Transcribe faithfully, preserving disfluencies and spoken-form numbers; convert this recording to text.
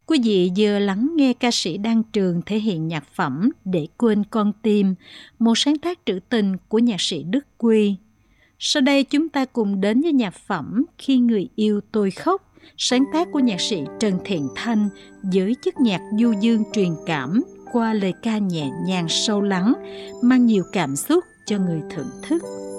Quý vị vừa lắng nghe ca sĩ Đan Trường thể hiện nhạc phẩm Để Quên Con Tim, một sáng tác trữ tình của nhạc sĩ Đức Quy. Sau đây chúng ta cùng đến với nhạc phẩm Khi Người Yêu Tôi Khóc, sáng tác của nhạc sĩ Trần Thiện Thanh với chất nhạc du dương truyền cảm qua lời ca nhẹ nhàng sâu lắng, mang nhiều cảm xúc cho người thưởng thức.